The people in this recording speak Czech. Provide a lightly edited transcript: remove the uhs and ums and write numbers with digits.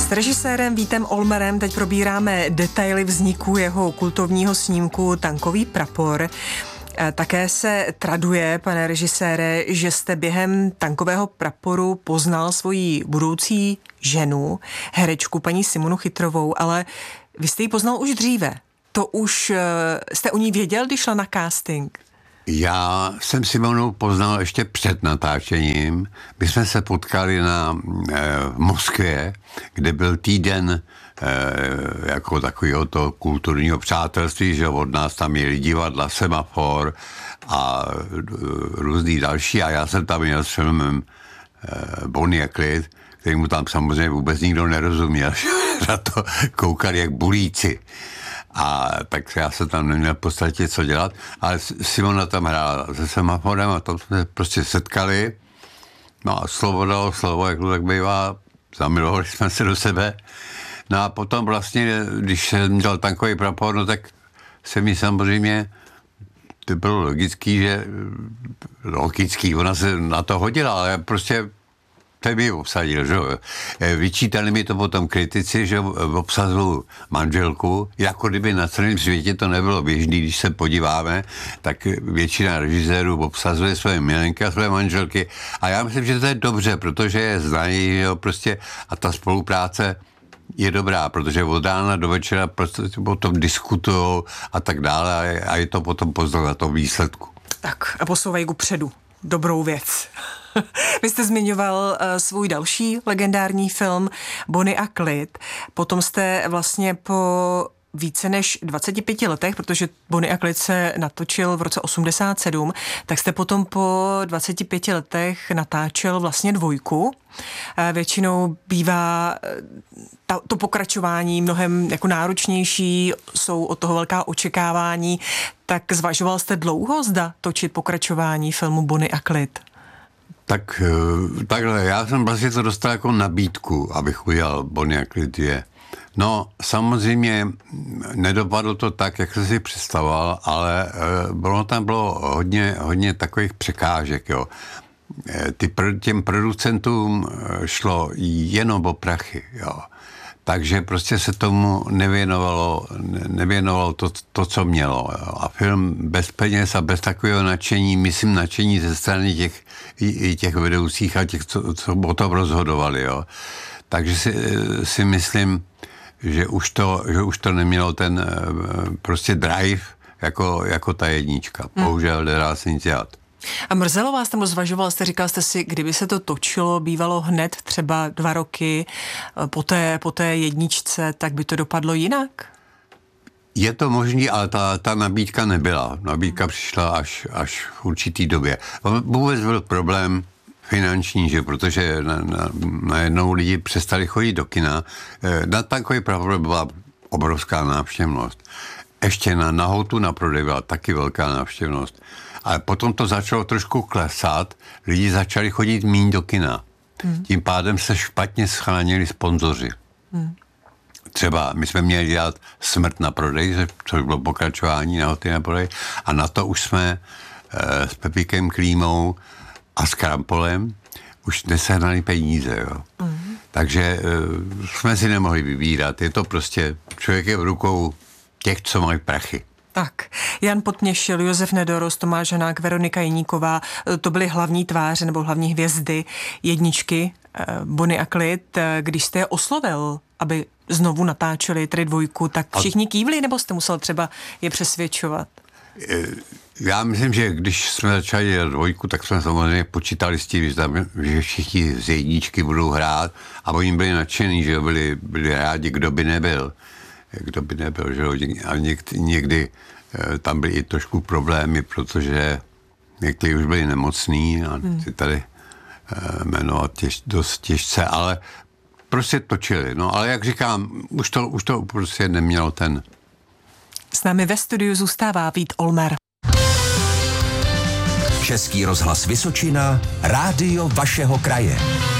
S režisérem Vítem Olmerem teď probíráme detaily vzniku jeho kultovního snímku Tankový prapor. Také se traduje, pane režisére, že jste během Tankového praporu poznal svoji budoucí ženu, herečku paní Simonu Chytrovou, ale vy jste ji poznal už dříve. To už jste o ní věděl, když šla na casting? Já jsem Simonu poznal ještě před natáčením. My jsme se potkali v Moskvě, kde byl týden jako takového to kulturního přátelství, že od nás tam měli divadla, Semafor a různý další. A já jsem tam měl s filmem Bonnie a Clyde, kterému tam samozřejmě vůbec nikdo nerozuměl. Na to koukali jak bulíci. A tak já se tam neměl v podstatě co dělat, ale Simona tam hrála se Semaforem a tam jsme prostě setkali. No a slovo dalo slovo, jak to tak bývá, zamilovali jsme se do sebe. No a potom vlastně, když jsem dělal Tankový prapor, no tak se mi samozřejmě, to bylo logický, ona se na to hodila, ale prostě to mi obsadil, že jo. Vyčítali mi to potom kritici, že obsazuju manželku, jako kdyby na celém světě to nebylo běžný, když se podíváme, tak většina režisérů obsazuje své milenky a své manželky a já myslím, že to je dobře, protože je znají, jo, prostě a ta spolupráce je dobrá, protože od rána do večera prostě o tom diskutujou a tak dále a je to potom poznat na tom výsledku. Tak a posouvají kupředu. Dobrou věc. Vy jste zmiňoval svůj další legendární film Bonnie a Clyde. Potom jste vlastně po více než 25 letech, protože Bonnie a Clyde se natočil v roce 87, tak jste potom po 25 letech natáčel vlastně dvojku. Většinou bývá to pokračování mnohem jako náročnější, jsou od toho velká očekávání. Tak zvažoval jste dlouho, zda točit pokračování filmu Bonnie a Clyde? Tak takhle, já jsem vlastně to dostal jako nabídku, abych udělal Bonnie a Clyde 2. No, samozřejmě nedopadlo to tak, jak jsem si představoval, ale tam bylo hodně takových překážek, jo. Těm producentům šlo jenom o prachy, jo. Takže prostě se tomu nevěnovalo to, co mělo. Jo. A film bez peněz a bez takového nadšení ze strany těch vedoucích a těch, co o tom rozhodovali. Jo. Takže si myslím, že už to nemělo ten prostě drive jako ta jednička. Bohužel nedá se nic dělat. A mrzelo vás tam, zvažoval jste, říkal jste si, kdyby se to točilo, bývalo hned třeba 2 roky po té jedničce, tak by to dopadlo jinak? Je to možný, ale ta nabídka nebyla. Nabídka přišla až v určitý době. Vůbec byl problém finanční, že protože najednou lidi přestali chodit do kina. Na Tankový prapor byla obrovská návštěvnost. Ještě na Nahotu na prodej byla taky velká návštěvnost. Ale potom to začalo trošku klesat, lidi začali chodit míň do kina. Tím pádem se špatně schránili sponzoři. Třeba my jsme měli dělat Smrt na prodej, což bylo pokračování Nahoty na prodej, a na to už jsme s Pepíkem Klímou a s Krampolem už nesehnali peníze. Jo. Takže jsme si nemohli vybírat. Je to prostě, člověk je v rukou těch, co mají prachy. Tak, Jan Podměšil, Josef Nedoros, Tomáš Hanák, Veronika Jeníková, to byly hlavní tváře nebo hlavní hvězdy jedničky Bonnie a Clyde. Když jste je oslovil, aby znovu natáčeli tedy dvojku, tak všichni kývli, nebo jste musel třeba je přesvědčovat? Já myslím, že když jsme začali dělat dvojku, tak jsme samozřejmě počítali s tím, že všichni z jedničky budou hrát a oni byli nadšení, že byli rádi, kdo by nebyl, že a někdy tam byly i trošku problémy, protože někteří už byli nemocní a si tady jmenovat dost těžce, ale prostě točili. No ale jak říkám, už to prostě nemělo ten. S námi ve studiu zůstává Vít Olmer. Český rozhlas Vysočina, rádio vašeho kraje.